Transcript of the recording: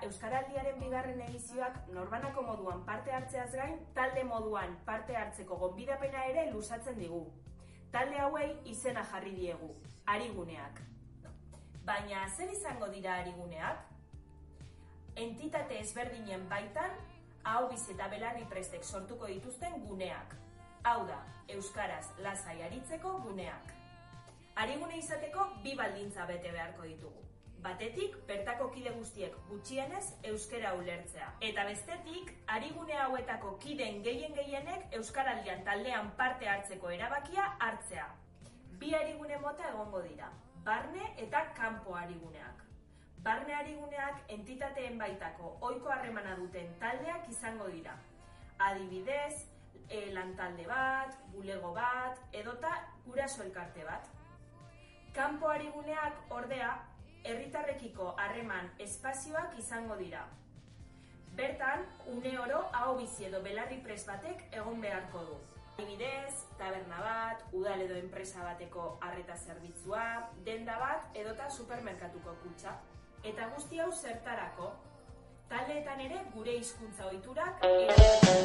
Euskaraldiaren bigarren edizioak norbanako moduan parte hartzeaz gain, talde moduan parte hartzeko gonbidapena ere luzatzen digu. Talde hauei izena jarri diegu, ariguneak. Baina zer izango dira ariguneak? Entitate ezberdinen baitan, ahobiz eta belarriprestek sortuko dituzten guneak. Hau da, euskaraz lasai aritzeko guneak. Arigune izateko bi baldintza bete beharko ditugu. Batetik, bertako kide guztiek gutxienez euskara ulertzea. Eta bestetik, arigune hauetako kideen gehienek euskaraldian taldean parte hartzeko erabakia hartzea. Bi arigune mota egongo dira, barne eta kanpo ariguneak. Barne ariguneak entitateen baitako ohiko harremana duten taldeak izango dira. Adibidez, lantalde bat, bulego bat, edota guraso elkarte bat. Kanpo ariguneak ordea, herritarrekiko harreman espazioak izango dira. Bertan, une oro ahobizi edo belarripres batek egon beharko du. Adibidez, taberna bat, udal edo enpresa bateko arreta zerbitzua, denda bat edota supermerkatuko kutxa. Eta guzti hau zertarako, taldeetan ere gure hizkuntza ohiturak